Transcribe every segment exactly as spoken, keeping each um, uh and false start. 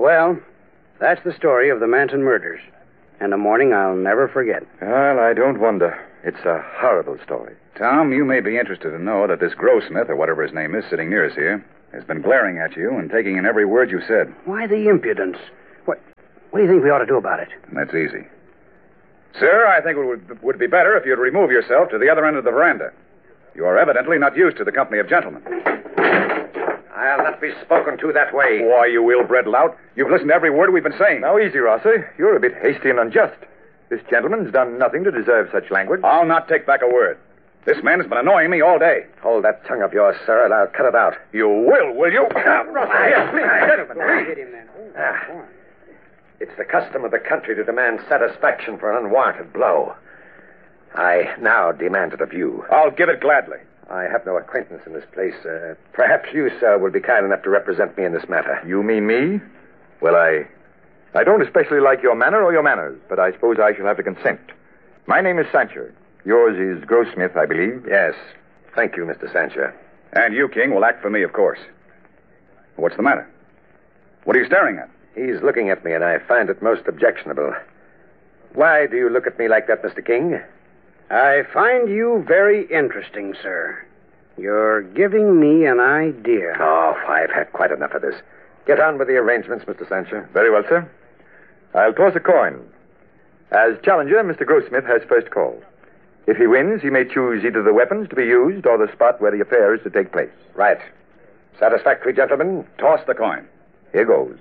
Well, that's the story of the Manton murders. And a morning I'll never forget. Well, I don't wonder. It's a horrible story. Tom, you may be interested to know that this Grossmith, or whatever his name is, sitting near us here, has been glaring at you and taking in every word you said. Why the impudence? What, what do you think we ought to do about it? That's easy. Sir, I think it would, would be better if you'd remove yourself to the other end of the veranda. You are evidently not used to the company of gentlemen. I'll not be spoken to that way. Why, you ill-bred lout. You've listened to every word we've been saying. Now, easy, Rosser. You're a bit hasty and unjust. This gentleman's done nothing to deserve such language. I'll not take back a word. This man has been annoying me all day. Hold that tongue of yours, sir, and I'll cut it out. You will, will you? Rosser, yes, please, gentlemen, please. Hit him then. Oh, Ah. It's the custom of the country to demand satisfaction for an unwarranted blow. I now demand it of you. I'll give it gladly. I have no acquaintance in this place. Uh, perhaps you, sir, will be kind enough to represent me in this matter. You mean me? Well, I... I don't especially like your manner or your manners, but I suppose I shall have to consent. My name is Sancher. Yours is Grossmith, I believe. Yes. Thank you, Mister Sancher. And you, King, will act for me, of course. What's the matter? What are you staring at? He's looking at me, and I find it most objectionable. Why do you look at me like that, Mister King? I find you very interesting, sir. You're giving me an idea. Oh, I've had quite enough of this. Get on with the arrangements, Mister Sancher. Very well, sir. I'll toss a coin. As challenger, Mister Grossmith has first call. If he wins, he may choose either the weapons to be used or the spot where the affair is to take place. Right. Satisfactory, gentlemen? Toss the coin. Here goes.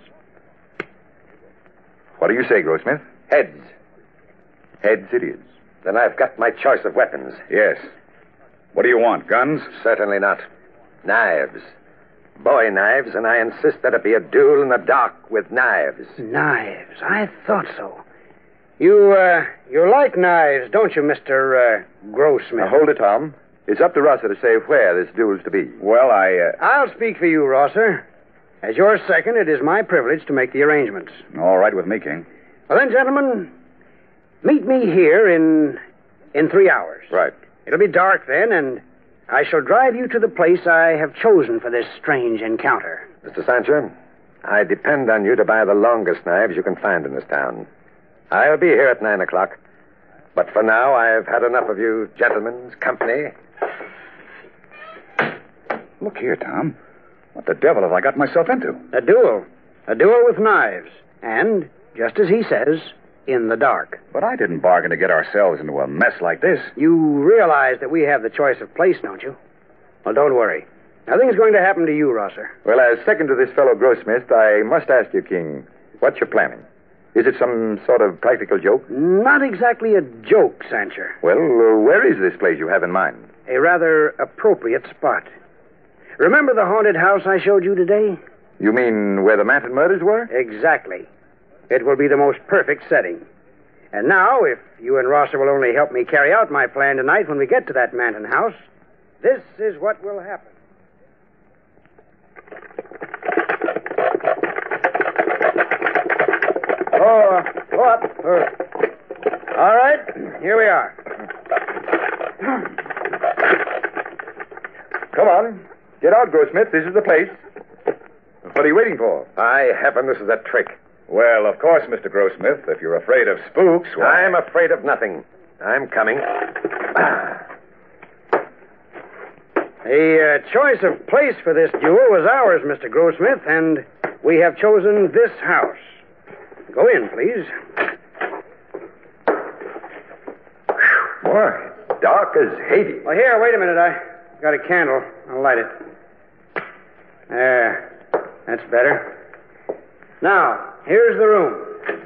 What do you say, Grossmith? Heads. Heads it is. Then I've got my choice of weapons. Yes. What do you want, guns? Certainly not. Knives. Bowie knives, and I insist that it be a duel in the dark with knives. Knives. I thought so. You, uh, you like knives, don't you, Mister Uh, Grossmith? Now, hold it, Tom. It's up to Rosser to say where this duel's to be. Well, I, uh... I'll speak for you, Rosser. As your second, it is my privilege to make the arrangements. All right with me, King. Well, then, gentlemen, meet me here in in three hours. Right. It'll be dark then, and I shall drive you to the place I have chosen for this strange encounter. Mister Sancher, I depend on you to buy the longest knives you can find in this town. I'll be here at nine o'clock. But for now, I've had enough of you gentlemen's company. Look here, Tom. What the devil have I got myself into? A duel. A duel with knives. And, just as he says, in the dark. But I didn't bargain to get ourselves into a mess like this. You realize that we have the choice of place, don't you? Well, don't worry. Nothing's going to happen to you, Rosser. Well, as second to this fellow Grossmith, I must ask you, King, what's your planning? Is it some sort of practical joke? Not exactly a joke, Sancher. Well, uh, where is this place you have in mind? A rather appropriate spot. Remember the haunted house I showed you today? You mean where the Manton murders were? Exactly. It will be the most perfect setting. And now, if you and Rosser will only help me carry out my plan tonight when we get to that Manton house, this is what will happen. Oh, go up. Uh, all right, here we are. Come on. Get out, Grossmith. This is the place. What are you waiting for? By heaven, this is a trick. Well, of course, Mister Grossmith, if you're afraid of spooks, why... I'm afraid of nothing. I'm coming. The uh, choice of place for this duel was ours, Mister Grossmith, and we have chosen this house. Go in, please. Boy, dark as Hades. Well, here, wait a minute. I got a candle. I'll light it. There. That's better. Now, here's the room.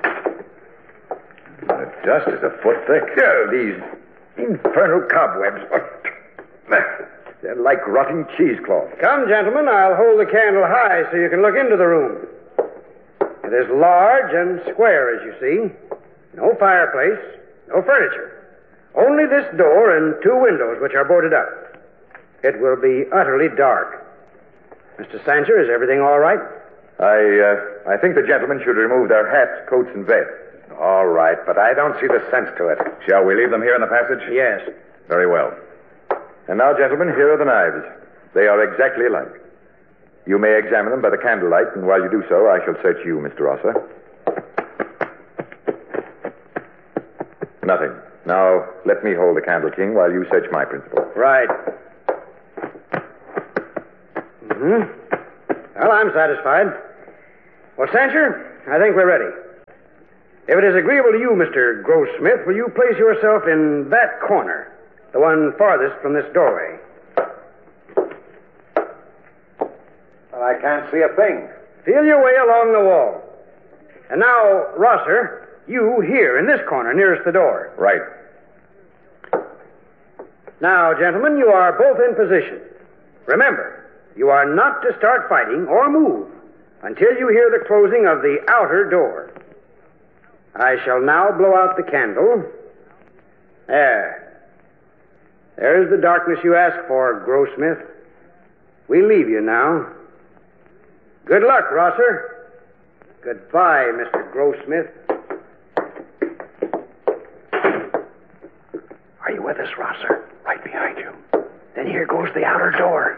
The dust is a foot thick. Oh, these infernal cobwebs. They're like rotting cheesecloth. Come, gentlemen, I'll hold the candle high so you can look into the room. It is large and square, as you see. No fireplace, no furniture. Only this door and two windows, which are boarded up. It will be utterly dark. Mister Sancher, is everything all right? I, uh, I think the gentlemen should remove their hats, coats, and vests. All right, but I don't see the sense to it. Shall we leave them here in the passage? Yes. Very well. And now, gentlemen, here are the knives. They are exactly alike. You may examine them by the candlelight, and while you do so, I shall search you, Mister Rosser. Nothing. Now, let me hold the Candle King while you search my principal. Right. Mm-hmm. Well, I'm satisfied. Well, Sancher, I think we're ready. If it is agreeable to you, Mister Grossmith, will you place yourself in that corner, the one farthest from this doorway? Well, I can't see a thing. Feel your way along the wall. And now, Rosser, you here in this corner nearest the door. Right. Now, gentlemen, you are both in position. Remember, you are not to start fighting or move until you hear the closing of the outer door. I shall now blow out the candle. There. There's the darkness you asked for, Grossmith. We leave you now. Good luck, Rosser. Goodbye, Mister Grossmith. Are you with us, Rosser? Right behind you. Then here goes the outer door.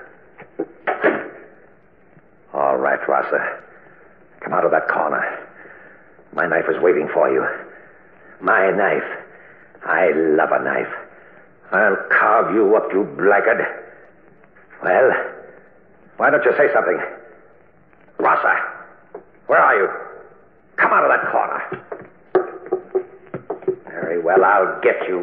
All right, Rosser. Come out of that corner. My knife is waiting for you. My knife. I love a knife. I'll carve you up, you blackguard. Well, why don't you say something? Rosser, where are you? Come out of that corner. Very well, I'll get you.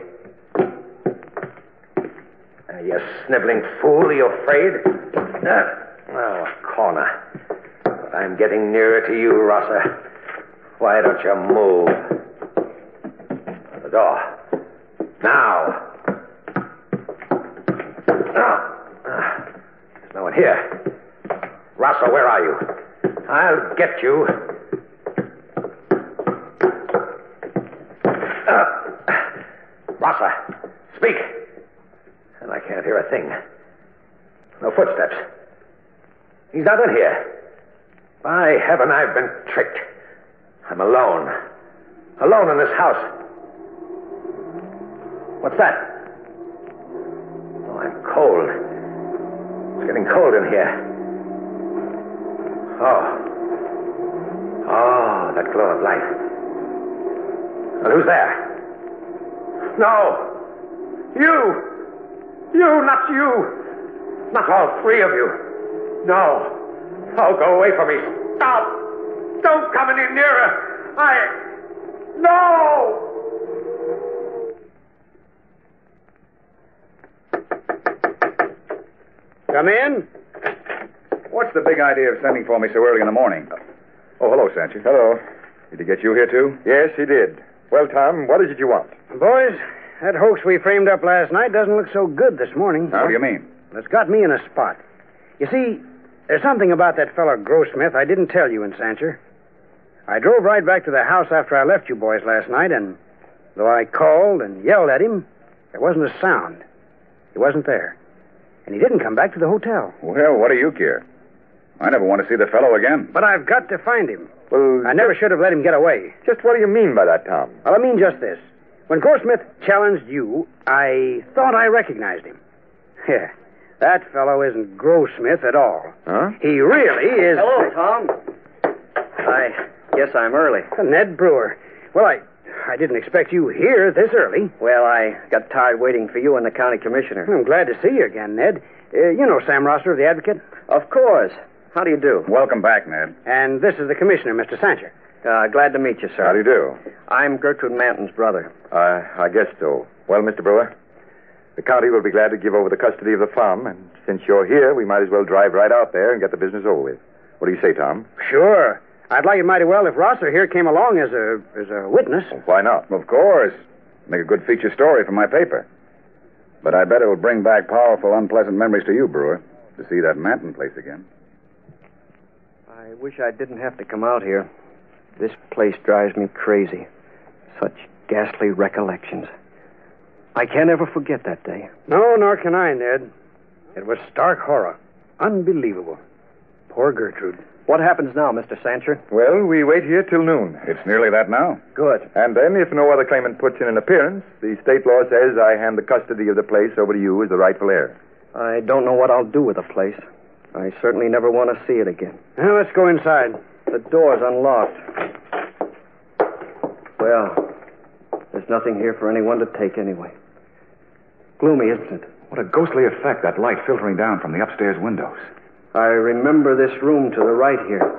Uh, you sniveling fool, are you afraid? Uh, oh, a corner. But I'm getting nearer to you, Rosser. Why don't you move? The door. Now. Oh. Uh, there's no one here. Rosser, where are you? I'll get you. Uh, Rosser, speak. And I can't hear a thing. No footsteps. He's not in here. By heaven, I've been tricked. I'm alone. Alone in this house. What's that? Oh, I'm cold. It's getting cold in here. Oh. Oh, that glow of light. Well, who's there? No. You. You, not you. Not all three of you. No. Oh, go away from me. Stop. Don't come any nearer. I... No! Come in. What's the big idea of sending for me so early in the morning? Oh, hello, Sancher. Hello. Did he get you here, too? Yes, he did. Well, Tom, what is it you want? Boys, that hoax we framed up last night doesn't look so good this morning. How do you mean? It's got me in a spot. You see, there's something about that fellow Grossmith I didn't tell you in Sancher. I drove right back to the house after I left you boys last night, and though I called and yelled at him, there wasn't a sound. He wasn't there. And he didn't come back to the hotel. Well, what do you care? I never want to see the fellow again. But I've got to find him. Well, I never should have let him get away. just what do you mean by that, Tom? Well, I mean just this. When Grossmith challenged you, I thought I recognized him. Yeah, that fellow isn't Grossmith at all. Huh? He really is... Hello, Tom. I guess I'm early. Ned Brewer. Well, I I didn't expect you here this early. Well, I got tired waiting for you and the county commissioner. I'm glad to see you again, Ned. Uh, you know Sam Rosser of the Advocate? Of course. How do you do? Welcome back, Ned. And this is the commissioner, Mister Sancher. Uh, glad to meet you, sir. How do you do? I'm Gertrude Manton's brother. I, I guess so. Well, Mister Brewer, the county will be glad to give over the custody of the farm, and since you're here, we might as well drive right out there and get the business over with. What do you say, Tom? Sure. I'd like it mighty well if Rosser here came along as a as a witness. Well, why not? Of course. Make a good feature story for my paper. But I bet it'll bring back powerful, unpleasant memories to you, Brewer, to see that Manton place again. I wish I didn't have to come out here. This place drives me crazy. Such ghastly recollections. I can't ever forget that day. No, nor can I, Ned. It was stark horror. Unbelievable. Poor Gertrude. What happens now, Mister Sancher? Well, we wait here till noon. It's nearly that now. Good. And then, if no other claimant puts in an appearance, the state law says I hand the custody of the place over to you as the rightful heir. I don't know what I'll do with the place. I certainly never want to see it again. Now, let's go inside. The door's unlocked. Well, there's nothing here for anyone to take anyway. Gloomy, isn't it? What a ghostly effect, that light filtering down from the upstairs windows. I remember this room to the right here.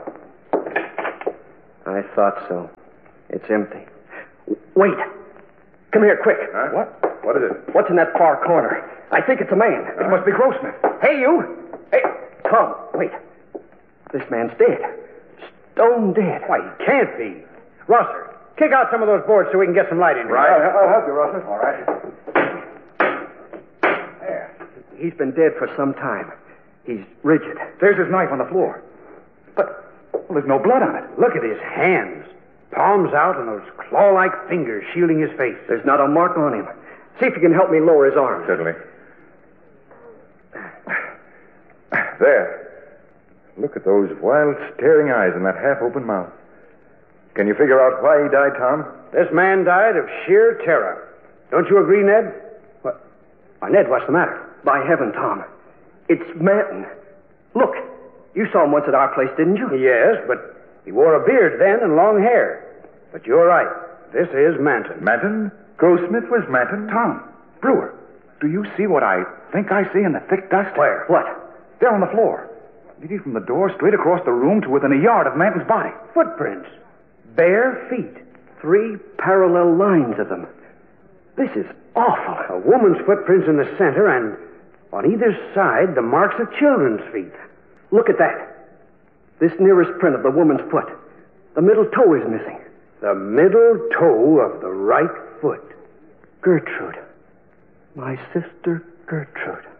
I thought so. It's empty. W- Wait. Come here, quick. Huh? What? What is it? What's in that far corner? I think it's a man. It must be Grossmith. Hey, you! Hey, Tom, wait. This man's dead. Stone dead. Why, he can't be. Rosser, kick out some of those boards so we can get some light in here. Right. I'll, I'll help you, Rosser. All right. There. He's been dead for some time. He's rigid. There's his knife on the floor. But, well, there's no blood on it. Look at his hands. Palms out and those claw-like fingers shielding his face. There's not a mark on him. See if you can help me lower his arms. Certainly. There. Look at those wild, staring eyes and that half-open mouth. Can you figure out why he died, Tom? This man died of sheer terror. Don't you agree, Ned? What? Why, Ned, what's the matter? By heaven, Tom. It's Manton. Look, you saw him once at our place, didn't you? Yes, but he wore a beard then and long hair. But you're right. This is Manton. Manton? Grossmith was Manton? Tom, Brewer, do you see what I think I see in the thick dust? Where? What? There on the floor. Leading from the door straight across the room to within a yard of Manton's body. Footprints. Bare feet. Three parallel lines of them. This is awful. A woman's footprints in the center, and on either side, the marks of children's feet. Look at that. This nearest print of the woman's foot. The middle toe is missing. The middle toe of the right foot. Gertrude. My sister Gertrude.